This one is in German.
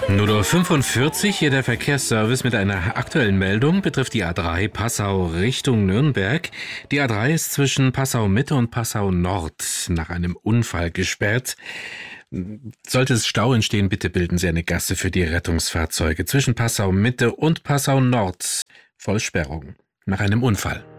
Nur 45, hier der Verkehrsservice mit einer aktuellen Meldung, betrifft die A3 Passau Richtung Nürnberg. Die A3 ist zwischen Passau Mitte und Passau Nord nach einem Unfall gesperrt. Sollte es Stau entstehen, bitte bilden Sie eine Gasse für die Rettungsfahrzeuge zwischen Passau Mitte und Passau Nord. Vollsperrung nach einem Unfall.